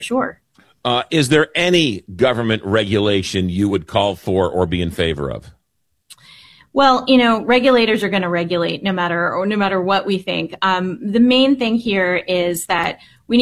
sure. Is there any government regulation you would call for or be in favor of? Well, regulators are going to regulate no matter what we think. The main thing here is that